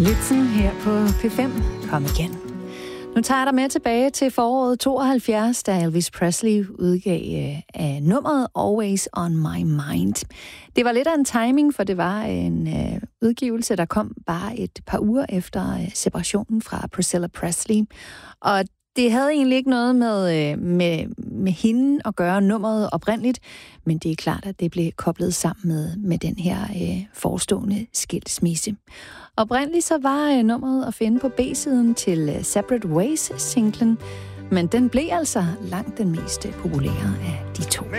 Blitzen her på P5. Kom igen. Nu tager jeg dig med tilbage til foråret 72, da Elvis Presley udgav af nummeret Always on My Mind. Det var lidt af en timing, for det var en udgivelse, der kom bare et par uger efter separationen fra Priscilla Presley. Og det havde egentlig ikke noget med hende at gøre nummeret oprindeligt, men det er klart, at det blev koblet sammen med den her forestående skilsmisse. Oprindeligt så var nummeret at finde på B-siden til Separate Ways-singlen, men den blev altså langt den mest populære af de to.